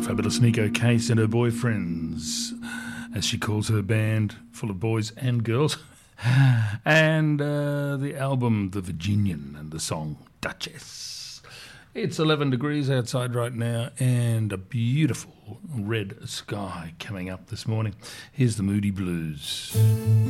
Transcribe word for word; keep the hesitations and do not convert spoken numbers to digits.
fabulous Nico Case and her boyfriends, as she calls her band, full of boys and girls, and uh, the album The Virginian and the song Duchess. It's eleven degrees outside right now and a beautiful red sky coming up this morning. Here's the Moody Blues.